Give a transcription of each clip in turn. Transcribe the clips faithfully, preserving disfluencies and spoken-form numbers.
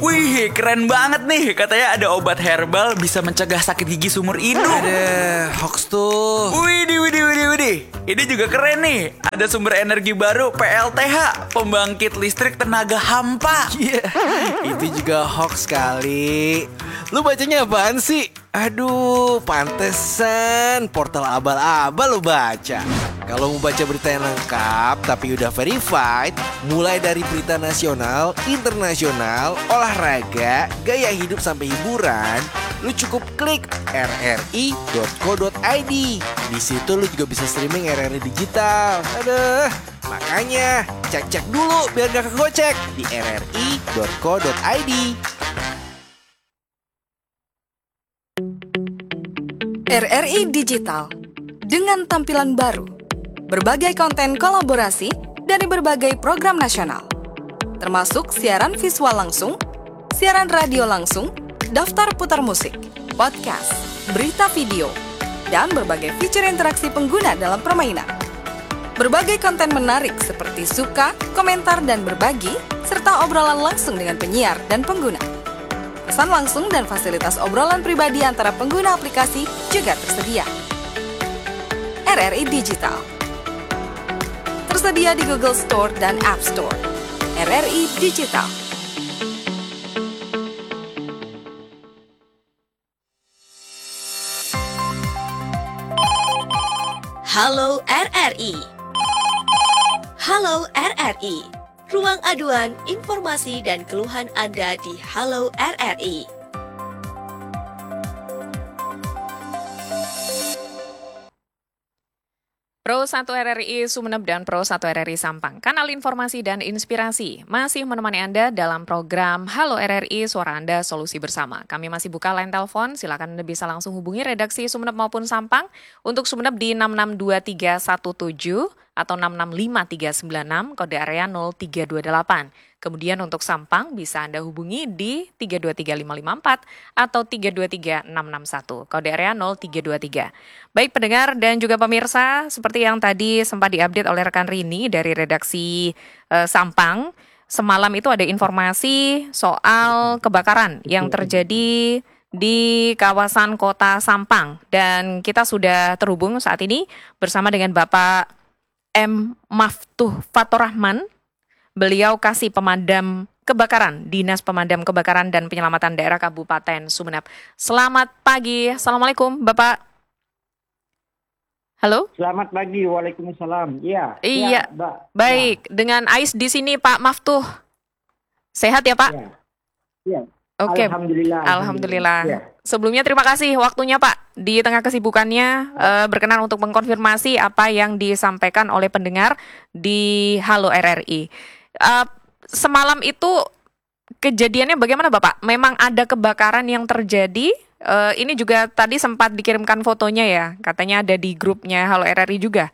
Wih, keren banget nih. Katanya ada obat herbal bisa mencegah sakit gigi seumur hidup. Ada hoax tuh. Widih, widih, widih, widih. Ini juga keren nih. Ada sumber energi baru P L T H, pembangkit listrik tenaga hampa. Iya, itu juga hoax kali. Lu bacanya apaan sih? Aduh, pantesan portal abal-abal lu baca. Kalau mau baca berita yang lengkap tapi udah verified, mulai dari berita nasional, internasional, olahraga, gaya hidup sampai hiburan, lu cukup klik r r i dot co dot i d. Di situ lu juga bisa streaming R R I digital. Aduh, makanya cek-cek dulu biar gak kegocek di r r i dot co dot i d. R R I Digital dengan tampilan baru, berbagai konten kolaborasi dari berbagai program nasional, termasuk siaran visual langsung, siaran radio langsung, daftar putar musik, podcast, berita video, dan berbagai fitur interaksi pengguna dalam permainan. Berbagai konten menarik seperti suka, komentar, dan berbagi, serta obrolan langsung dengan penyiar dan pengguna. Pesan langsung dan fasilitas obrolan pribadi antara pengguna aplikasi juga tersedia. R R I Digital tersedia di Google Store dan App Store. R R I Digital. Halo R R I. Halo R R I. Ruang aduan, informasi, dan keluhan Anda di Halo R R I. Pro satu R R I Sumeneb dan Pro satu R R I Sampang, kanal informasi dan inspirasi, masih menemani Anda dalam program Halo R R I, Suara Anda, Solusi Bersama. Kami masih buka line telepon, silakan Anda bisa langsung hubungi redaksi Sumeneb maupun Sampang. Untuk Sumeneb di enam enam dua tiga satu tujuh atau enam enam lima tiga sembilan enam, kode area nol tiga dua delapan. Kemudian untuk Sampang bisa Anda hubungi di tiga dua tiga lima lima empat atau tiga dua tiga enam enam satu, kode area nol tiga dua tiga. Baik pendengar dan juga pemirsa, seperti yang tadi sempat diupdate oleh rekan Rini dari redaksi eh, Sampang, semalam itu ada informasi soal kebakaran yang terjadi di kawasan kota Sampang. Dan kita sudah terhubung saat ini bersama dengan Bapak M. Maftuh Faturrahman. Beliau kasih pemadam kebakaran, Dinas Pemadam Kebakaran dan Penyelamatan Daerah Kabupaten Sumeneb. Selamat pagi, Assalamualaikum Bapak. Halo? Selamat pagi, Waalaikumsalam. Iya. Iya, ya, Mbak. baik. Ya. Dengan Ais di sini Pak Maftuh. Sehat ya Pak? Iya. Ya. Oke. Alhamdulillah. Alhamdulillah. Ya. Sebelumnya terima kasih waktunya Pak. Di tengah kesibukannya eh, berkenan untuk mengkonfirmasi apa yang disampaikan oleh pendengar di Halo R R I. Eh, semalam itu kejadiannya bagaimana Bapak? Memang ada kebakaran yang terjadi. Eh, ini juga tadi sempat dikirimkan fotonya ya. Katanya ada di grupnya Halo R R I juga.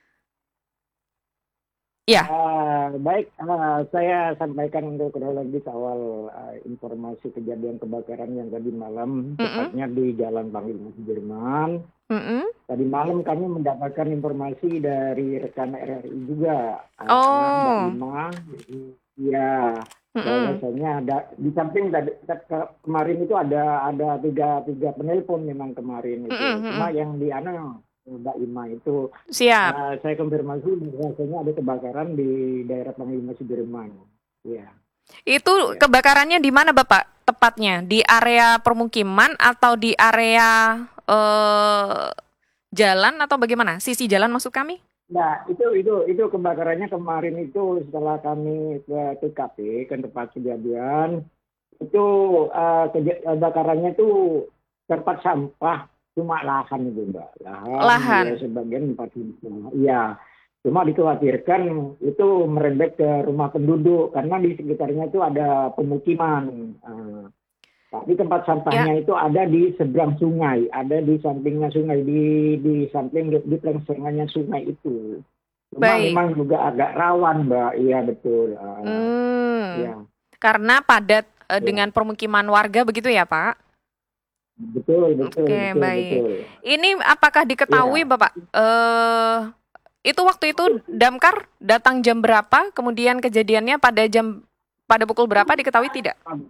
Ya. Uh, baik, uh, saya sampaikan untuk kronologis awal uh, informasi kejadian kebakaran yang tadi malam, Mm-mm. tepatnya di Jalan Panglima Sudirman. Mm-mm. Tadi malam kami mendapatkan informasi dari rekan R R I juga. Uh, Oh. Mbak Ima, ya, bahwasanya ada di samping tadi ke- ke- kemarin itu ada ada tiga tiga penelpon memang kemarin itu. Mm-mm. Cuma yang di anu Mbak Ima itu Siap. Uh, saya konfirmasi bahwasanya ada kebakaran di daerah Panglima Sudirman. Ya. Itu kebakarannya di mana Bapak tepatnya? Di area permukiman atau di area eh, jalan atau bagaimana? Sisi jalan maksud kami? Nah, itu itu itu kebakarannya kemarin itu setelah kami ke T K P ke tempat kejadian itu uh, keja- kebakarannya itu tempat sampah. Cuma lahan itu Mbak, lahan, Lahan. ya, sebagian tempat sampah. Iya, cuma dikhawatirkan itu merembet ke rumah penduduk karena di sekitarnya itu ada pemukiman. Uh, tapi tempat sampahnya itu ada di seberang sungai, ada di sampingnya sungai, di di samping di, di pelengsengannya sungai itu. Cuma Baik. memang juga agak rawan Mbak, iya betul. Uh, Hmm. ya. Karena padat eh, Ya. dengan permukiman warga begitu ya Pak? Betul, betul, Oke, betul, baik. betul. Ini apakah diketahui Ya. Bapak? Eh, itu waktu itu damkar datang jam berapa? Kemudian kejadiannya pada jam pada pukul berapa diketahui tidak?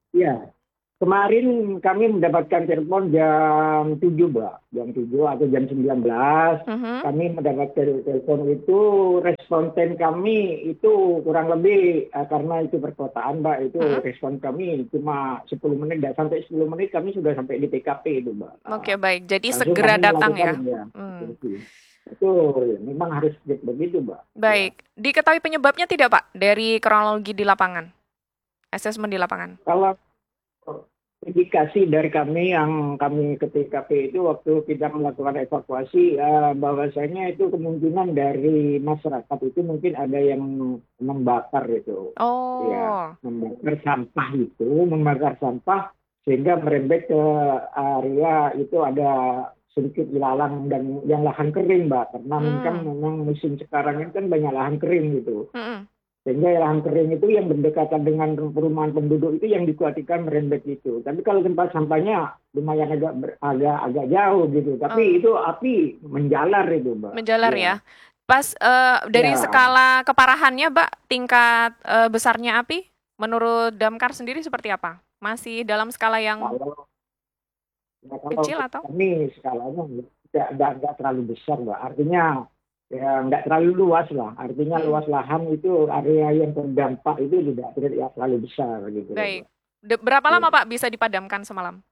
Ya, kemarin kami mendapatkan telepon jam tujuh, Mbak. Jam tujuh atau jam sembilan belas. Mhm. Kami mendapatkan telepon itu, responden kami itu kurang lebih, eh, karena itu perkotaan, Mbak, itu Mhm. respon kami cuma sepuluh menit, dan sampai sepuluh menit kami sudah sampai di T K P itu, Mbak. Oke, Ah, baik. Jadi langsung segera kami datang melakukan ya. ya. Hmm. Itu memang harus begitu, Mbak. Ya. Baik. Diketahui penyebabnya tidak, Pak? Dari kronologi di lapangan, asesmen di lapangan. Kalau indikasi dari kami yang kami ke T K P itu waktu kita melakukan evakuasi, eh, bahwasanya itu kemungkinan dari masyarakat itu mungkin ada yang membakar itu, ya, Oh, membakar sampah itu, membakar sampah sehingga merembet ke area itu ada sedikit ilalang dan yang lahan kering, Mbak, karena kan hmm. memang musim sekarang ini kan banyak lahan kering gitu. Mm-mm. Sehingga lahan kering itu yang berdekatan dengan perumahan penduduk itu yang dikhawatirkan merembet itu. Tapi kalau tempat sampahnya lumayan agak ber- agak agak jauh gitu. Tapi Oh, itu api menjalar itu, Mbak. menjalar Ya, ya. Pas eh, dari ya. skala keparahannya, Mbak, tingkat eh, besarnya api, menurut Damkar sendiri seperti apa? Masih dalam skala yang Kalau ya, kalau kecil untuk atau? kami skalanya tidak nggak nggak terlalu besar, Mbak. Artinya ya nggak terlalu luas lah. Artinya Mm-mm. luas lahan itu area yang terdampak itu tidak tidak terlalu besar gitu loh, Baik. Mbak. De- berapa Ya. lama, Pak, bisa dipadamkan semalam?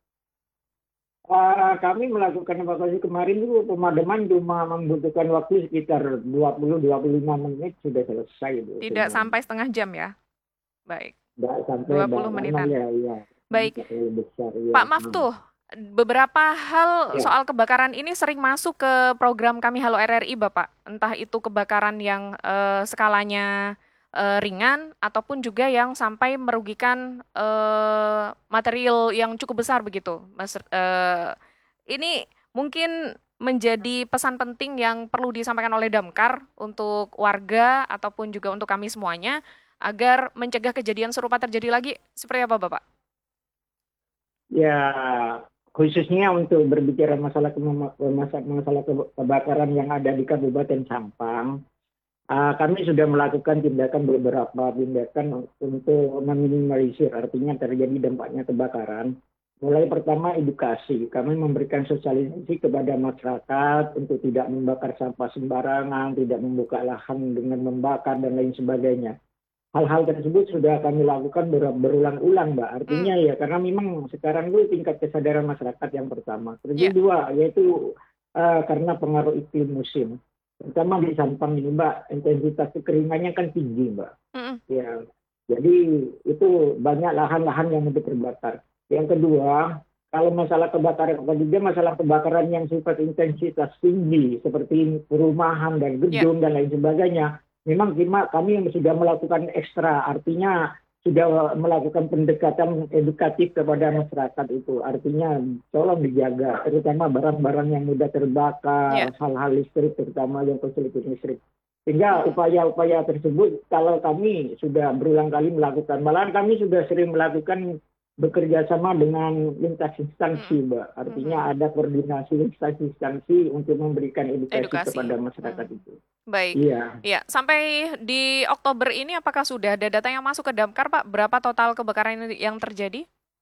Ah, kami melakukan evakuasi kemarin itu pemadaman cuma membutuhkan waktu sekitar dua puluh sampai dua puluh lima menit sudah selesai itu Tidak semuanya. sampai setengah jam ya? Baik. Nggak sampai dua mbak, puluh karena menitan. ya, ya Baik. nggak terlalu besar ya. Pak Hmm. Maftuh, beberapa hal Ya, soal kebakaran ini sering masuk ke program kami Halo R R I, Bapak. Entah itu kebakaran yang eh, skalanya eh, ringan ataupun juga yang sampai merugikan eh, material yang cukup besar begitu. Mas, eh, ini mungkin menjadi pesan penting yang perlu disampaikan oleh Damkar untuk warga ataupun juga untuk kami semuanya agar mencegah kejadian serupa terjadi lagi. Seperti apa, Bapak? ya khususnya untuk berbicara masalah kema- masalah, masalah ke- kebakaran yang ada di Kabupaten Sampang, ah, kami sudah melakukan tindakan beberapa tindakan untuk meminimalisir artinya terjadi dampaknya kebakaran. Mulai pertama edukasi, kami memberikan sosialisasi kepada masyarakat untuk tidak membakar sampah sembarangan, tidak membuka lahan dengan membakar dan lain sebagainya. Hal-hal tersebut sudah kami lakukan ber- berulang-ulang, Mbak. Artinya ya karena memang sekarang itu tingkat kesadaran masyarakat yang pertama. Terus Ya. kedua yaitu eh, karena pengaruh iklim musim. Terutama di Sampang ini, Mbak, intensitas kekeringannya kan tinggi, Mbak. Mm-mm. Ya, jadi itu banyak lahan-lahan yang mudah terbakar. Yang kedua, kalau masalah kebakaran, apa juga masalah kebakaran yang sifat intensitas tinggi seperti perumahan dan Ya. gedung dan lain sebagainya, memang kima- kami yang sudah melakukan ekstra, artinya sudah melakukan pendekatan edukatif kepada masyarakat itu. Artinya tolong dijaga, terutama barang-barang yang mudah terbakar, Ya. hal-hal listrik, terutama yang fasilitas listrik. Sehingga Mm-mm. upaya-upaya tersebut kalau kami sudah berulang kali melakukan, malahan kami sudah sering melakukan bekerja sama dengan lintas instansi, Mm-mm. Mbak. Artinya ada koordinasi lintas instansi untuk memberikan edukasi, Edukasi. kepada masyarakat Hmm. itu. Baik. Iya. Ya, sampai di Oktober ini apakah sudah ada data yang masuk ke Damkar, Pak? Berapa total kebakaran ini yang terjadi?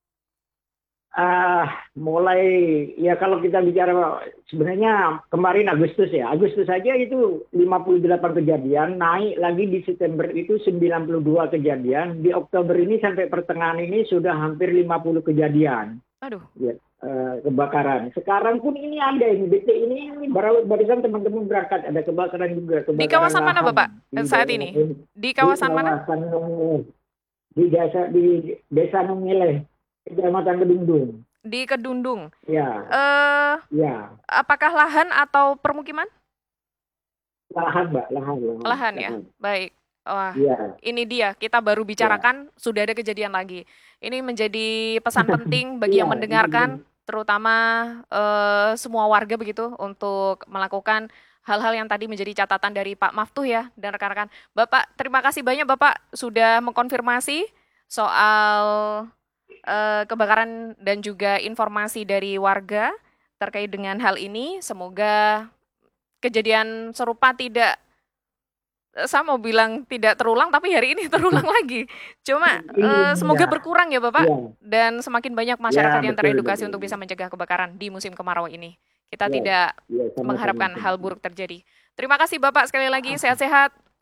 Ah, mulai ya kalau kita bicara sebenarnya kemarin Agustus ya, Agustus saja itu lima puluh delapan kejadian, naik lagi di September itu sembilan puluh dua kejadian, di Oktober ini sampai pertengahan ini sudah hampir lima puluh kejadian. Aduh. Ya, eh, kebakaran. Sekarang pun ini ada ini, detik ini, ini baru barusan teman-teman berangkat ada kebakaran juga. Kebakaran Di kawasan mana, lahan Bapak, di saat daerah ini? ini. Di Di kawasan mana? kawasan Nungile, di desa di desa Nungile, Kecamatan Kedundung. Di Kedundung. Ya, Eh, ya, apakah lahan atau permukiman? lahan, Mbak, lahan, lahan. Lahan ya. Baik. Wah, Iya, ini dia kita baru bicarakan sudah ada kejadian lagi. Ini menjadi pesan penting bagi yang iya, mendengarkan, ini- terutama eh, semua warga begitu untuk melakukan hal-hal yang tadi menjadi catatan dari Pak Maftuh ya dan rekan-rekan. Bapak, terima kasih banyak Bapak sudah mengkonfirmasi soal eh, kebakaran dan juga informasi dari warga terkait dengan hal ini. Semoga kejadian serupa tidak saya mau bilang tidak terulang, tapi hari ini terulang lagi. Cuma Iya. eh, semoga berkurang ya Bapak, Iya. dan semakin banyak masyarakat Ya, yang betul, teredukasi betul. untuk bisa mencegah kebakaran di musim kemarau ini. Kita Ya, tidak ya, sama-sama. mengharapkan hal buruk terjadi. Terima kasih Bapak sekali lagi, sehat-sehat.